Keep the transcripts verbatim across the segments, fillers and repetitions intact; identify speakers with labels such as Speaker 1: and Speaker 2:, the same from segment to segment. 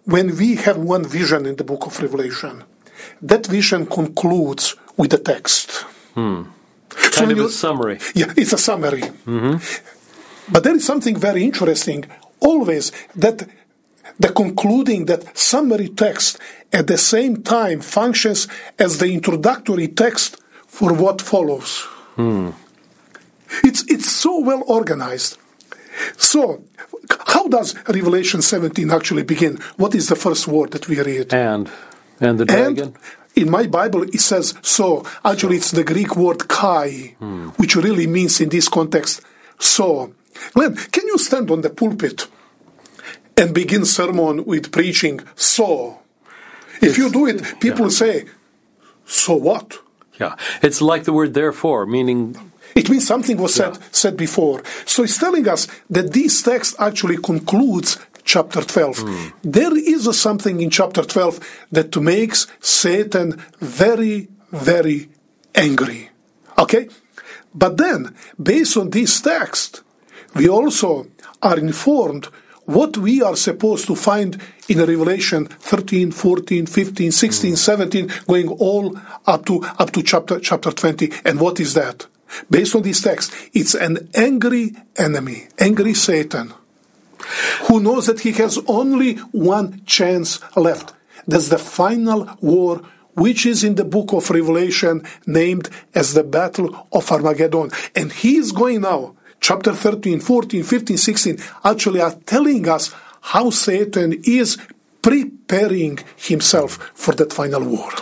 Speaker 1: when we have one vision in the book of Revelation, that vision concludes with the text.
Speaker 2: Hmm.
Speaker 1: So
Speaker 2: Kind of
Speaker 1: you-
Speaker 2: a summary.
Speaker 1: Yeah, it's a summary.
Speaker 2: Mm-hmm.
Speaker 1: But there is something very interesting, always, that the concluding, that summary text at the same time functions as the introductory text for what follows.
Speaker 2: Hmm.
Speaker 1: It's, it's so well organized. So, how does Revelation seventeen actually begin? What is the first word that we read?
Speaker 2: And and the dragon.
Speaker 1: And in my Bible it says so. Actually, it's the Greek word kai,
Speaker 2: Hmm.
Speaker 1: which really means in this context so. Glenn, can you stand on the pulpit and begin sermon with preaching so? If you do it, people
Speaker 2: yeah.
Speaker 1: say, so what?
Speaker 2: Yeah, it's like the word therefore, meaning
Speaker 1: It means something was said,
Speaker 2: Yeah.
Speaker 1: said before. So it's telling us that this text actually concludes chapter twelve.
Speaker 2: Mm.
Speaker 1: There is a something in chapter twelve that makes Satan very, very angry. Okay? But then, based on this text, we also are informed what we are supposed to find in Revelation thirteen, fourteen, fifteen, sixteen, seventeen, going all up to up to chapter chapter twenty. And what is that? Based on this text, it's an angry enemy, angry Satan, who knows that he has only one chance left. That's the final war, which is in the book of Revelation named as the Battle of Armageddon. And he is going now, chapter thirteen, fourteen, fifteen, sixteen, actually are telling us how Satan is preparing himself for that final war.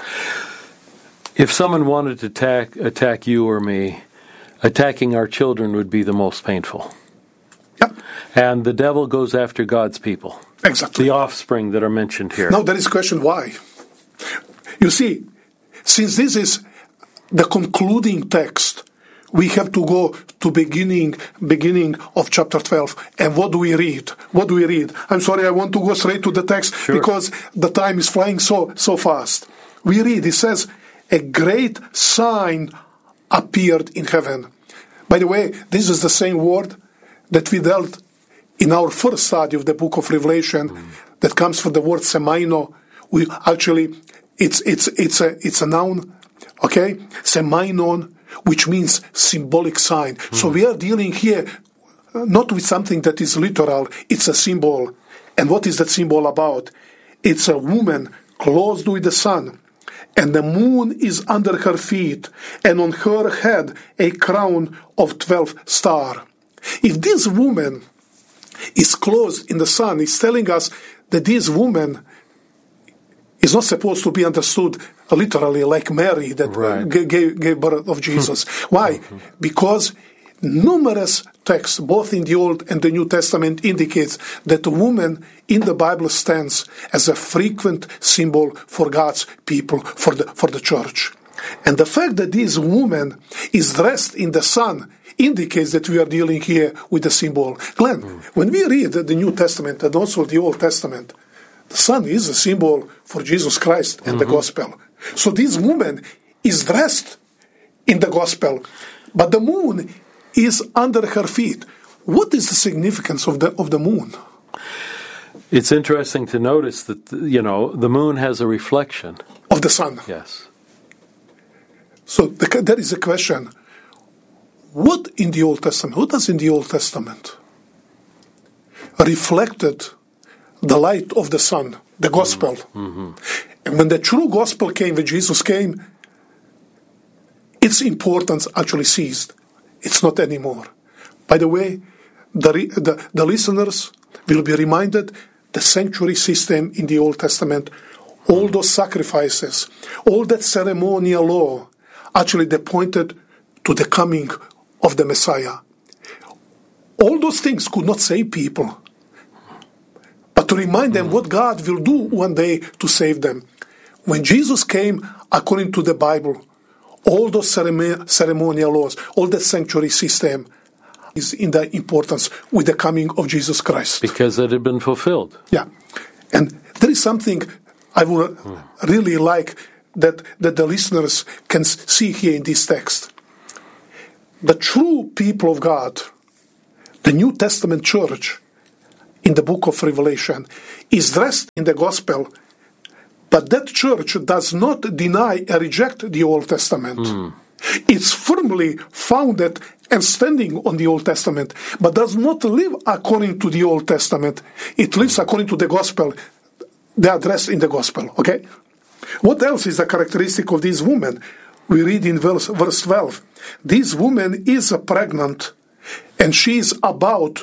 Speaker 2: if someone wanted to attack attack you or me, attacking our children would be the most painful.
Speaker 1: Yeah,
Speaker 2: And the devil goes after God's people,
Speaker 1: exactly.
Speaker 2: the offspring that are mentioned here.
Speaker 1: Now there is a question why. You see, since this is the concluding text, we have to go to beginning beginning of chapter twelve. And what do we read? What do we read? I'm sorry, I want to go straight to the text
Speaker 2: Sure.
Speaker 1: because the time is flying so so fast. We read, it says, a great sign appeared in heaven. By the way, this is the same word that we dealt in our first study of the book of Revelation, mm. that comes from the word semaino. We actually, it's it's it's a it's a noun, okay? Semainon, which means symbolic sign. Mm. So we are dealing here not with something that is literal, it's a symbol. And what is that symbol about? It's a woman clothed with the sun, and the moon is under her feet, and on her head a crown of twelve stars. If this woman is clothed in the sun, it's telling us that this woman is not supposed to be understood literally like Mary that
Speaker 2: right.
Speaker 1: g- gave, gave birth of Jesus. Why? Because numerous texts, both in the Old and the New Testament, indicates that the woman in the Bible stands as a frequent symbol for God's people, for the for the church. And the fact that this woman is dressed in the sun indicates that we are dealing here with a symbol. Glenn, mm. when we read the New Testament and also the Old Testament, the sun is a symbol for Jesus Christ and mm-hmm. the gospel. So this woman is dressed in the gospel, but the moon is under her feet. What is the significance of the of the moon?
Speaker 2: It's interesting to notice that, you know, the moon has a reflection
Speaker 1: of the sun.
Speaker 2: Yes.
Speaker 1: So the, there is a question. What in the Old Testament, what does in the Old Testament reflected the light of the sun, the gospel?
Speaker 2: Mm-hmm.
Speaker 1: And when the true gospel came, when Jesus came, its importance actually ceased. It's not anymore. By the way, the, the, the listeners will be reminded the sanctuary system in the Old Testament, all those sacrifices, all that ceremonial law, actually they pointed to the coming of the Messiah. All those things could not save people, but to remind them what God will do one day to save them. When Jesus came, according to the Bible, all those ceremonial laws, all that sanctuary system is in the importance with the coming of Jesus Christ.
Speaker 2: Because it had been fulfilled.
Speaker 1: Yeah. And there is something I would mm. really like that, that the listeners can see here in this text. The true people of God, the New Testament church, in the book of Revelation is dressed in the gospel, but that church does not deny or reject the Old Testament. Mm. It's firmly founded and standing on the Old Testament, but does not live according to the Old Testament. It lives according to the gospel. They are dressed in the gospel, okay? What else is the characteristic of this woman? We read in verse, verse twelve. This woman is pregnant, and she is about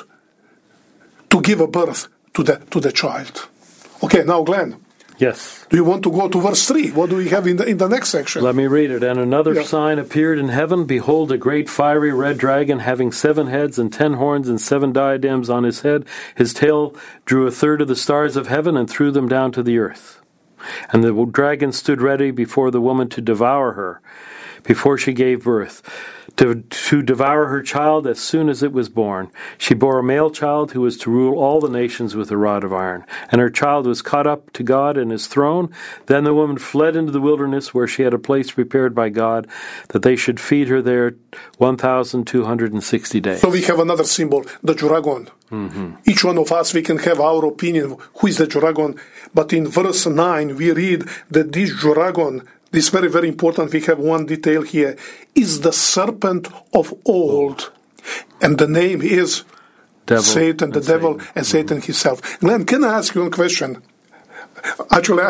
Speaker 1: to give a birth to the to the child. Okay, now Glenn.
Speaker 2: Yes.
Speaker 1: Do you want to go to verse three? What do we have in the in the next section?
Speaker 2: Let me read it. And another
Speaker 1: yeah.
Speaker 2: sign appeared in heaven. Behold, a great fiery red dragon, having seven heads and ten horns and seven diadems on his head. His tail drew a third of the stars of heaven and threw them down to the earth. And the dragon stood ready before the woman to devour her, before she gave birth, to, to devour her child as soon as it was born. She bore a male child who was to rule all the nations with a rod of iron. And her child was caught up to God and his throne. Then the woman fled into the wilderness, where she had a place prepared by God, that they should feed her there one thousand two hundred sixty days.
Speaker 1: So we have another symbol, the dragon. Mm-hmm. Each one of us, we can have our opinion, who is the dragon. But in verse nine, we read that this dragon, this is very, very important, we have one detail here, is the serpent of old. And the name is devil Satan, the devil, Satan. and Satan mm-hmm. himself. Glenn, can I ask you a question? Actually,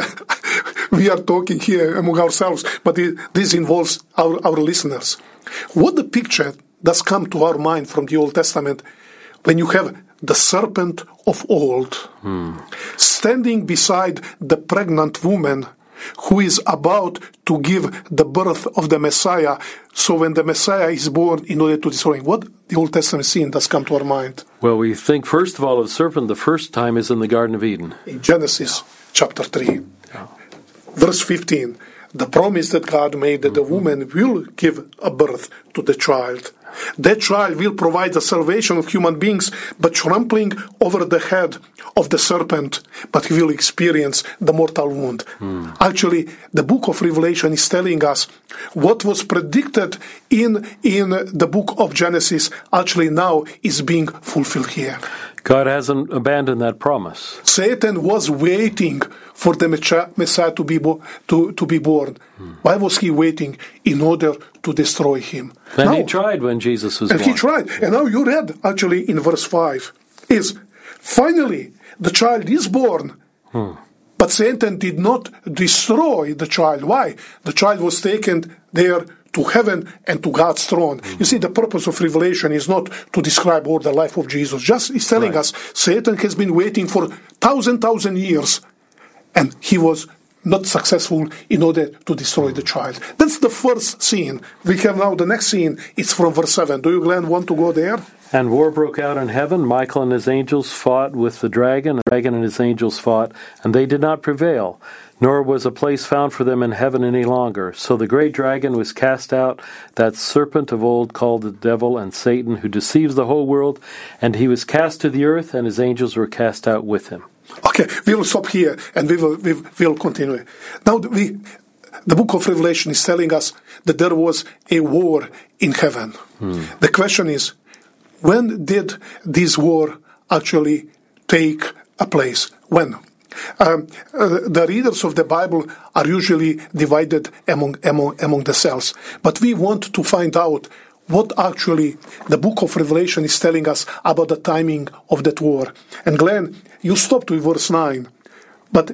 Speaker 1: we are talking here among ourselves, but it, this involves our, our listeners. What the picture does come to our mind from the Old Testament when you have the serpent of old hmm. standing beside the pregnant woman who is about to give the birth of the Messiah? So when the Messiah is born, in order to destroy him, what the Old Testament scene does come to our mind?
Speaker 2: Well, we think first of all of the serpent. The first time is in the Garden of Eden.
Speaker 1: In Genesis yeah. chapter three, yeah. verse fifteen. The promise that God made that mm-hmm. the woman will give a birth to the child. That child will provide the salvation of human beings, but trampling over the head of the serpent, but he will experience the mortal wound. Mm. Actually, the book of Revelation is telling us what was predicted in, in the book of Genesis actually now is being fulfilled here.
Speaker 2: God hasn't abandoned that promise.
Speaker 1: Satan was waiting for the Messiah to be, bo- to, to be born. Hmm. Why was he waiting? In order to destroy him.
Speaker 2: And
Speaker 1: now,
Speaker 2: he tried when Jesus was
Speaker 1: and
Speaker 2: born.
Speaker 1: And he tried. And now you read, actually, in verse five, is, finally, the child is born. Hmm. But Satan did not destroy the child. Why? The child was taken there to heaven and to God's throne. Mm-hmm. You see, the purpose of Revelation is not to describe all the life of Jesus. Just he's telling right. us Satan has been waiting for thousand, thousand years, and he was not successful in order to destroy the child. That's the first scene. We have now the next scene. It's from verse seven. Do you, Glenn, want to go there?
Speaker 2: And war broke out in heaven. Michael and his angels fought with the dragon. The dragon and his angels fought, and they did not prevail. Nor was a place found for them in heaven any longer. So the great dragon was cast out, that serpent of old called the devil and Satan, who deceives the whole world, and he was cast to the earth, and his angels were cast out with him.
Speaker 1: Okay, we will stop here, and we will we will continue. Now, we, the book of Revelation is telling us that there was a war in heaven. Hmm. The question is, when did this war actually take a place? When? Um, uh, the readers of the Bible are usually divided among, among among themselves, but we want to find out what actually the book of Revelation is telling us about the timing of that war. And Glenn, you stopped with verse nine, but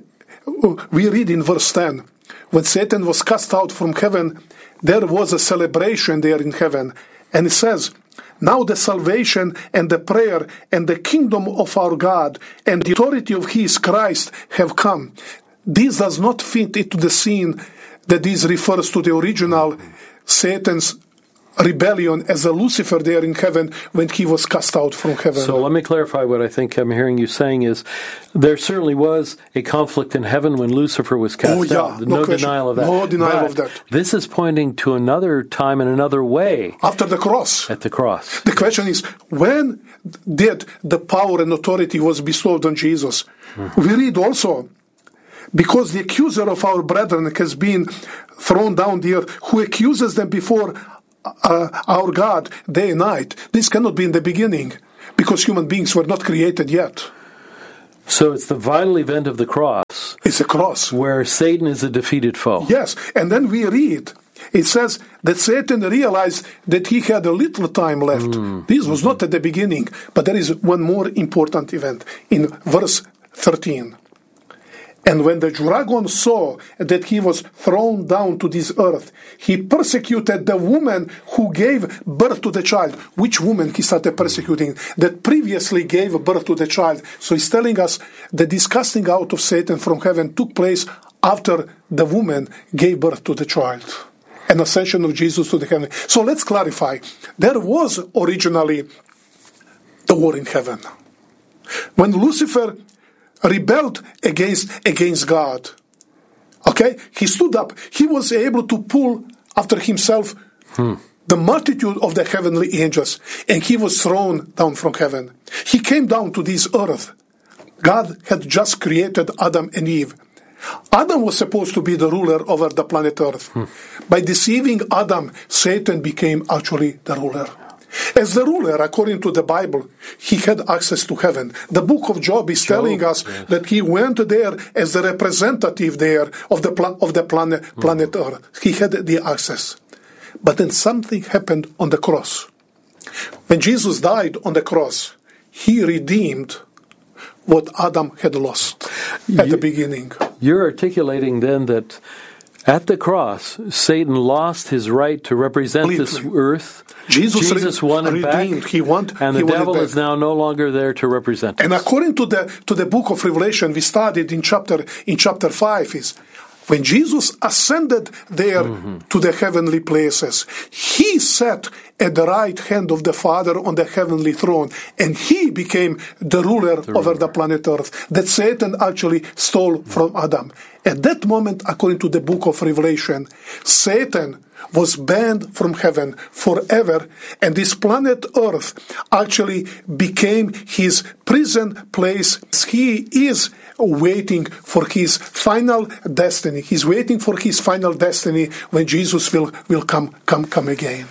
Speaker 1: we read in verse ten, when Satan was cast out from heaven, there was a celebration there in heaven, and it says, now the salvation and the prayer and the kingdom of our God and the authority of his Christ have come. This does not fit into the scene that this refers to the original Satan's rebellion as a Lucifer there in heaven when he was cast out from heaven.
Speaker 2: So let me clarify what I think I'm hearing you saying is there certainly was a conflict in heaven when Lucifer was cast
Speaker 1: oh, yeah,
Speaker 2: out.
Speaker 1: No,
Speaker 2: no
Speaker 1: question.
Speaker 2: denial of that.
Speaker 1: No denial
Speaker 2: but
Speaker 1: of that.
Speaker 2: This is pointing to another time in another way.
Speaker 1: After the cross.
Speaker 2: At the cross.
Speaker 1: The question is, when did the power and authority was bestowed on Jesus? Mm-hmm. We read also, because the accuser of our brethren has been thrown down the earth, who accuses them before Uh, our God day and night. This cannot be in the beginning, because human beings were not created yet.
Speaker 2: So it's the vital event of the cross.
Speaker 1: It's a cross.
Speaker 2: Where Satan is a defeated foe.
Speaker 1: Yes, and then we read, it says that Satan realized that he had a little time left. Mm. This was not at the beginning, but there is one more important event in verse thirteen. And when the dragon saw that he was thrown down to this earth, he persecuted the woman who gave birth to the child. Which woman he started persecuting? That previously gave birth to the child. So he's telling us that this casting out of Satan from heaven took place after the woman gave birth to the child. An ascension of Jesus to the heaven. So let's clarify. There was originally the war in heaven. When Lucifer rebelled against against God. Okay? He stood up. He was able to pull after himself hmm. the multitude of the heavenly angels, and he was thrown down from heaven. He came down to this earth. God had just created Adam and Eve. Adam was supposed to be the ruler over the planet Earth. Hmm. By deceiving Adam, Satan became actually the ruler. As the ruler, according to the Bible, he had access to heaven. The book of Job is Job, telling us yes. that he went there as the representative there of the pla- of the planet, planet mm. Earth. He had the access. But then something happened on the cross. When Jesus died on the cross, he redeemed what Adam had lost at you, the beginning.
Speaker 2: You're articulating then that at the cross, Satan lost his right to represent
Speaker 1: Completely.
Speaker 2: this earth.
Speaker 1: Jesus,
Speaker 2: Jesus
Speaker 1: re-
Speaker 2: won it
Speaker 1: redeemed.
Speaker 2: back,
Speaker 1: he won,
Speaker 2: and the
Speaker 1: he
Speaker 2: devil
Speaker 1: won
Speaker 2: is now no longer there to represent
Speaker 1: And
Speaker 2: us.
Speaker 1: according to the to the book of Revelation, we studied in chapter in chapter five is when Jesus ascended there mm-hmm. to the heavenly places, he sat at the right hand of the Father on the heavenly throne, and he became the ruler the over ruler. the planet Earth that Satan actually stole mm-hmm. from Adam. At that moment, according to the book of Revelation, Satan was banned from heaven forever, and this planet Earth actually became his prison place. He is waiting for his final destiny. He's waiting for his final destiny when Jesus will, will come, come, come again.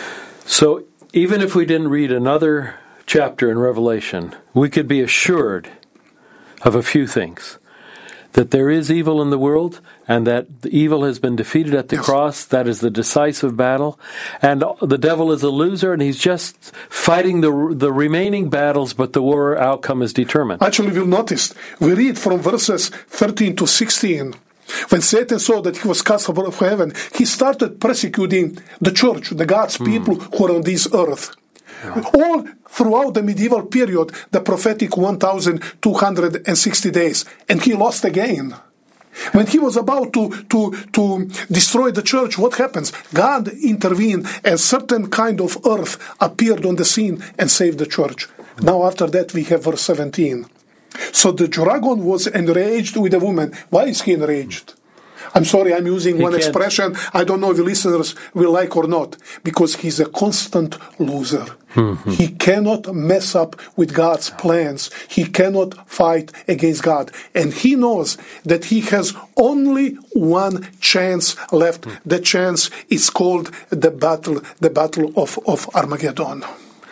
Speaker 2: So even if we didn't read another chapter in Revelation, we could be assured of a few things. That there is evil in the world, and that the evil has been defeated at the yes. cross. That is the decisive battle. And the devil is a loser, and he's just fighting the the remaining battles, but the war outcome is determined.
Speaker 1: Actually, we'll notice, we read from verses thirteen to sixteen. When Satan saw that he was cast out of heaven, he started persecuting the church, the God's people mm. who are on this earth. Yeah. All throughout the medieval period, the prophetic one thousand two hundred sixty days, and he lost again. When he was about to, to, to destroy the church, what happens? God intervened, and certain kind of earth appeared on the scene and saved the church. Now after that we have verse seventeen. So the dragon was enraged with the woman. Why is he enraged? I'm sorry, I'm using he one can't. expression. I don't know if the listeners will like or not. Because he's a constant loser. Mm-hmm. He cannot mess up with God's plans. He cannot fight against God. And he knows that he has only one chance left. Mm-hmm. The chance is called the battle, the battle of, of Armageddon.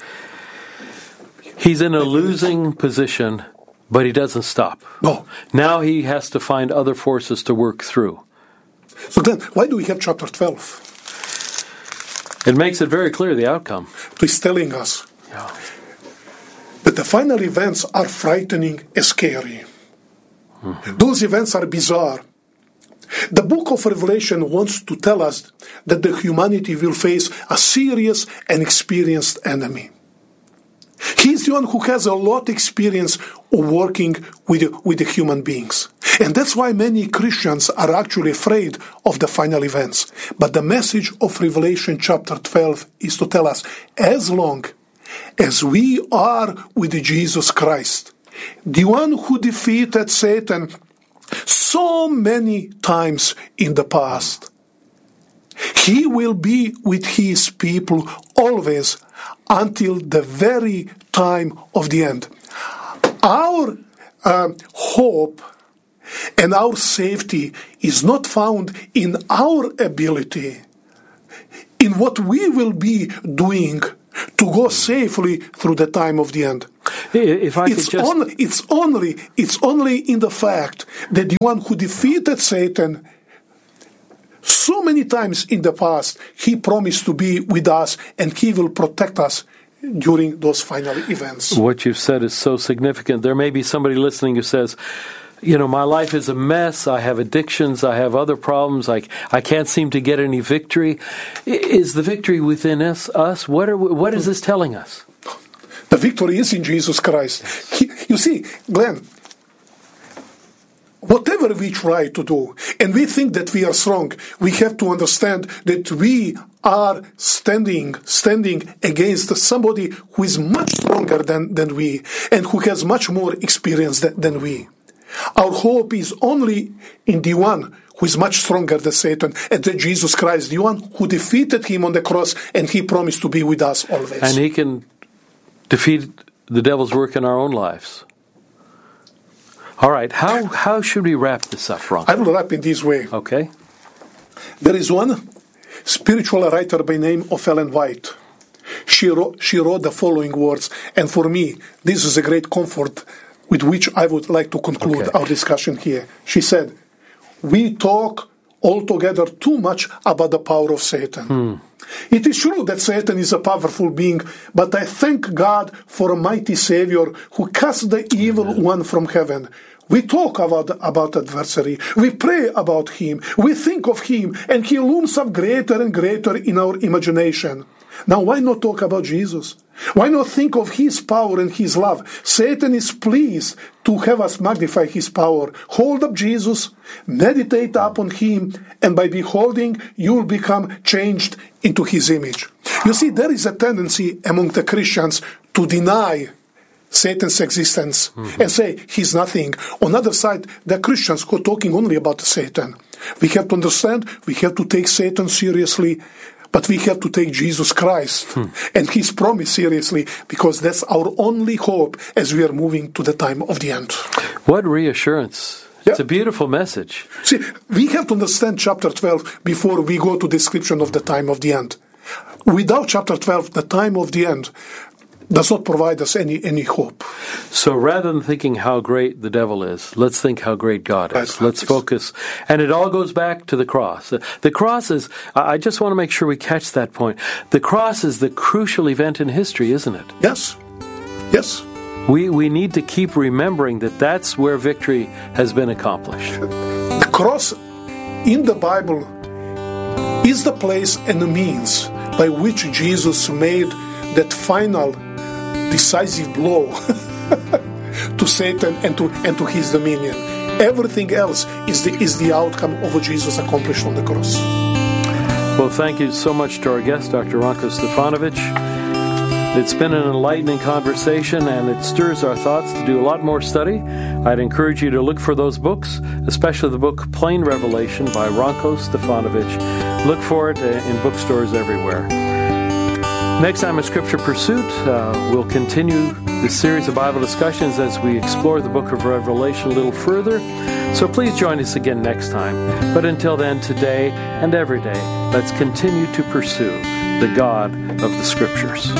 Speaker 2: He's in a losing position, but he doesn't stop.
Speaker 1: No.
Speaker 2: Now he has to find other forces to work through.
Speaker 1: So then, why do we have chapter twelve?
Speaker 2: It makes it very clear, the outcome.
Speaker 1: He's telling us
Speaker 2: yeah.
Speaker 1: that the final events are frightening and scary. Mm-hmm. Those events are bizarre. The book of Revelation wants to tell us that the humanity will face a serious and experienced enemy. He's the one who has a lot of experience of working with, with the human beings. And that's why many Christians are actually afraid of the final events. But the message of Revelation chapter twelve is to tell us, as long as we are with Jesus Christ, the one who defeated Satan so many times in the past, he will be with his people always until the very time of the end. Our uh, hope and our safety is not found in our ability, in what we will be doing to go safely through the time of the end.
Speaker 2: If I could
Speaker 1: It's,
Speaker 2: just...
Speaker 1: on, it's only it's only in the fact that the one who defeated Satan so many times in the past, he promised to be with us and he will protect us during those final events.
Speaker 2: What you've said is so significant. There may be somebody listening who says, you know, my life is a mess. I have addictions. I have other problems. I, I can't seem to get any victory. Is the victory within us? us? What, are we, what is this telling us?
Speaker 1: The victory is in Jesus Christ. He, you see, Glenn, whatever we try to do, and we think that we are strong, we have to understand that we are standing standing against somebody who is much stronger than, than we, and who has much more experience than, than we. Our hope is only in the one who is much stronger than Satan, and that Jesus Christ, the one who defeated him on the cross, and he promised to be with us always.
Speaker 2: And he can defeat the devil's work in our own lives. All right, how how should we wrap this up, Ron?
Speaker 1: I will wrap in this way.
Speaker 2: Okay.
Speaker 1: There is one spiritual writer by name of Ellen White. She wrote, she wrote the following words, and for me, this is a great comfort with which I would like to conclude
Speaker 2: okay.
Speaker 1: our discussion here. She said, we talk altogether too much about the power of Satan.
Speaker 2: Hmm.
Speaker 1: It is true that Satan is a powerful being, but I thank God for a mighty Savior who cast the evil Amen. One from heaven. We talk about, about adversary, we pray about him, we think of him, and he looms up greater and greater in our imagination. Now, why not talk about Jesus? Why not think of his power and his love? Satan is pleased to have us magnify his power. Hold up Jesus, meditate upon him, and by beholding, you will become changed into his image. You see, there is a tendency among the Christians to deny Satan's existence mm-hmm. and say he's nothing. On the other side, the Christians who are talking only about Satan. We have to understand, we have to take Satan seriously, but we have to take Jesus Christ hmm. and his promise seriously, because that's our only hope as we are moving to the time of the end.
Speaker 2: What reassurance. Yeah. It's a beautiful message.
Speaker 1: See, we have to understand chapter twelve before we go to description of the time of the end. Without chapter twelve, the time of the end does not provide us any, any hope.
Speaker 2: So rather than thinking how great the devil is, let's think how great God is.
Speaker 1: Right.
Speaker 2: Let's focus. And it all goes back to the cross. The cross is, I just want to make sure we catch that point. The cross is the crucial event in history, isn't it?
Speaker 1: Yes. Yes.
Speaker 2: We, we need to keep remembering that that's where victory has been accomplished.
Speaker 1: The cross in the Bible is the place and the means by which Jesus made that final decisive blow to Satan and to and to his dominion. Everything else is the is the outcome of what Jesus accomplished on the cross.
Speaker 2: Well, thank you so much to our guest, Doctor Ranko Stefanovic. It's been an enlightening conversation, and it stirs our thoughts to do a lot more study. I'd encourage you to look for those books, especially the book Plain Revelation by Ranko Stefanovic. Look for it in bookstores everywhere. Next time in Scripture Pursuit, uh, we'll continue this series of Bible discussions as we explore the book of Revelation a little further. So please join us again next time. But until then, today and every day, let's continue to pursue the God of the Scriptures.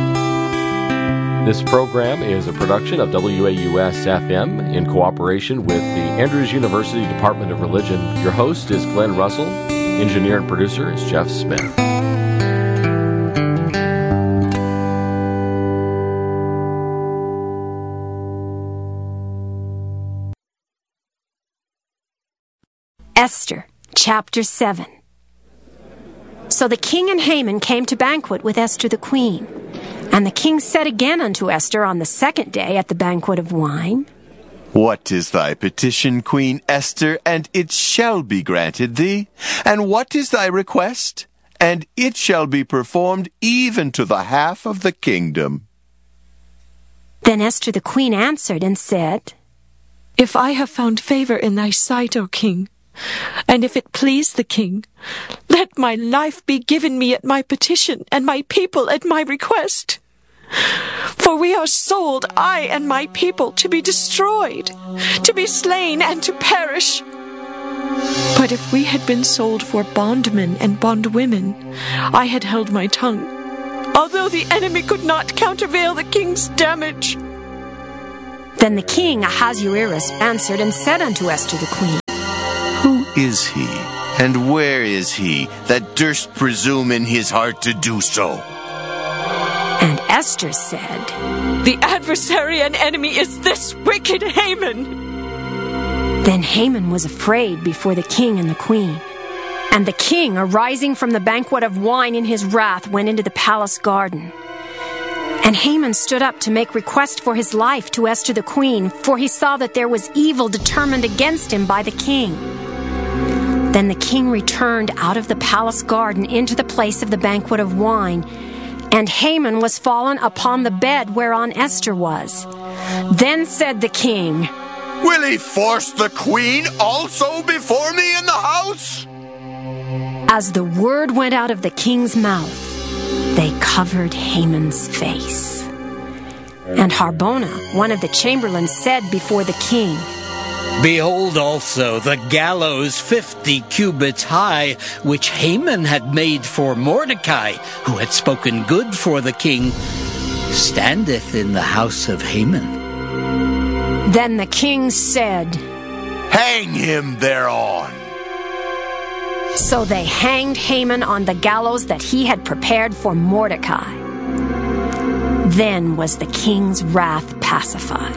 Speaker 3: This program is a production of W A U S F M in cooperation with the Andrews University Department of Religion. Your host is Glenn Russell. Engineer and producer is Jeff Smith.
Speaker 4: Esther, chapter seven. So the king and Haman came to banquet with Esther the queen. And the king said again unto Esther on the second day at the banquet of wine,
Speaker 5: What is thy petition, Queen Esther? And it shall be granted thee. And what is thy request? And it shall be performed even to the half of the kingdom.
Speaker 4: Then Esther the queen answered and said,
Speaker 6: If I have found favor in thy sight, O king, and if it please the king, let my life be given me at my petition, and my people at my request. For we are sold, I and my people, to be destroyed, to be slain, and to perish. But if we had been sold for bondmen and bondwomen, I had held my tongue. although the enemy could not countervail the king's damage.
Speaker 4: Then the king Ahasuerus answered and said unto Esther the queen,
Speaker 5: Who is he, and where is he, that durst presume in his heart to do so?
Speaker 4: And Esther said,
Speaker 6: The adversary and enemy is this wicked Haman.
Speaker 4: Then Haman was afraid before the king and the queen. And the king, arising from the banquet of wine in his wrath, went into the palace garden. And Haman stood up to make request for his life to Esther the queen, for he saw that there was evil determined against him by the king. Then the king returned out of the palace garden into the place of the banquet of wine, and Haman was fallen upon the bed whereon Esther was. Then said the king,
Speaker 5: Will he force the queen also before me in the house?
Speaker 4: As the word went out of the king's mouth, they covered Haman's face. And Harbona, one of the chamberlains, said before the king,
Speaker 7: Behold also the gallows fifty cubits high, which Haman had made for Mordecai, who had spoken good for the king, standeth in the house of Haman.
Speaker 4: Then the king said,
Speaker 5: Hang him thereon.
Speaker 4: So they hanged Haman on the gallows that he had prepared for Mordecai. Then was the king's wrath pacified.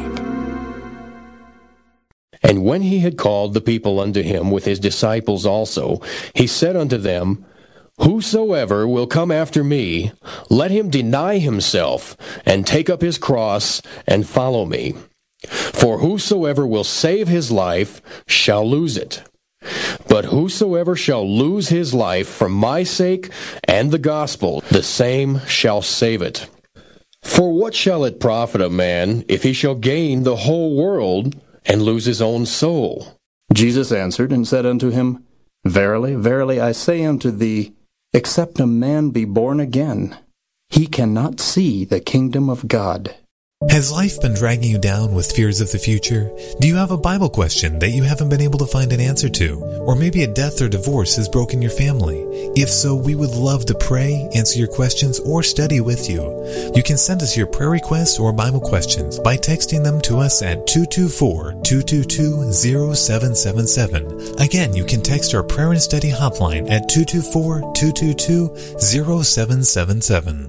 Speaker 8: And when he had called the people unto him with his disciples also, he said unto them, Whosoever will come after me, let him deny himself, and take up his cross, and follow me. For whosoever will save his life shall lose it. But whosoever shall lose his life for my sake and the gospel, the same shall save it. For what shall it profit a man if he shall gain the whole world and lose his own soul?
Speaker 9: Jesus answered and said unto him, Verily, verily, I say unto thee, except a man be born again, he cannot see the kingdom of God.
Speaker 10: Has life been dragging you down with fears of the future? Do you have a Bible question that you haven't been able to find an answer to? Or maybe a death or divorce has broken your family? If so, we would love to pray, answer your questions, or study with you. You can send us your prayer requests or Bible questions by texting them to us at two two four, two two two, zero seven seven seven. Again, you can text our prayer and study hotline at two two four, two two two, zero seven seven seven.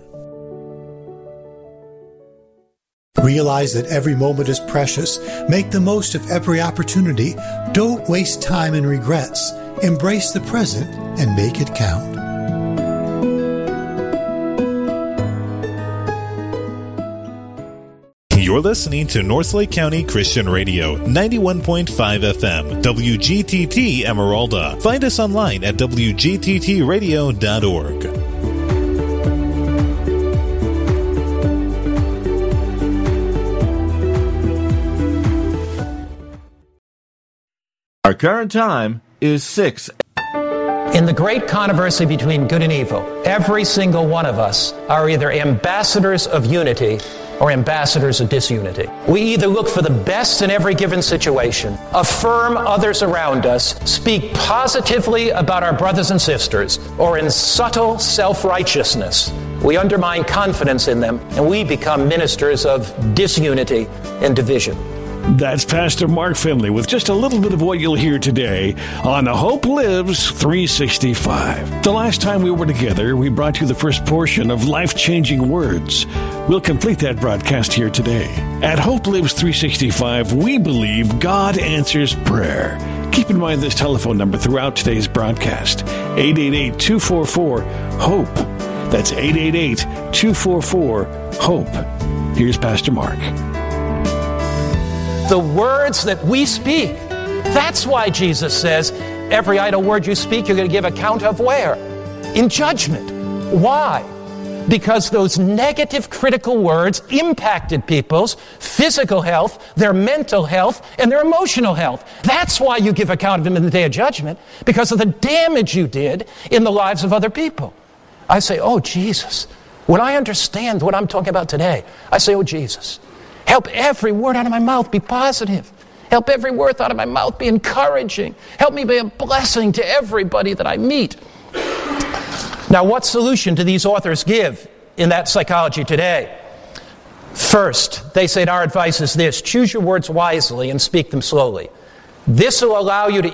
Speaker 11: Realize that every moment is precious. Make the most of every opportunity. Don't waste time in regrets. Embrace the present and make it count.
Speaker 10: You're listening to Northlake County Christian Radio, ninety-one point five F M, W G T T Emeralda. Find us online at w g t t radio dot org.
Speaker 12: Our current time is six.
Speaker 13: In the great controversy between good and evil, every single one of us are either ambassadors of unity or ambassadors of disunity. We either look for the best in every given situation, affirm others around us, speak positively about our brothers and sisters, or in subtle self-righteousness, we undermine confidence in them and we become ministers of disunity and division.
Speaker 14: That's Pastor Mark Finley with just a little bit of what you'll hear today on the Hope Lives three sixty-five. The last time we were together, we brought you the first portion of Life-Changing Words. We'll complete that broadcast here today. At Hope Lives three sixty-five, we believe God answers prayer. Keep in mind this telephone number throughout today's broadcast, eight eight eight, two four four, HOPE. That's eight eight eight, two four four, HOPE. Here's Pastor Mark.
Speaker 13: The words that we speak. That's why Jesus says, every idle word you speak, you're going to give account of where? In judgment. Why? Because those negative, critical words impacted people's physical health, their mental health, and their emotional health. That's why you give account of them in the day of judgment, because of the damage you did in the lives of other people. I say, oh, Jesus. When I understand what I'm talking about today, I say, oh, Jesus. Help every word out of my mouth be positive. Help every word out of my mouth be encouraging. Help me be a blessing to everybody that I meet. Now, what solution do these authors give in that psychology today. First, they said our advice is this: choose your words wisely and speak them slowly. This will allow you to